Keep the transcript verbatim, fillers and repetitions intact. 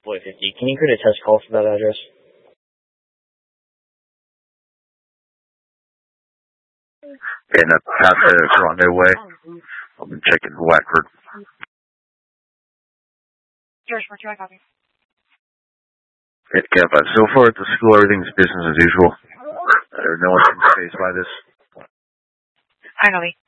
Boy fifty, can you create a test call for that address? Getting up past the rendezvous way. I've been checking Watford. George, what's your copy? Hit Cap five. So far at the school, everything's business as usual. Uh, no one's been faced by this. Finally.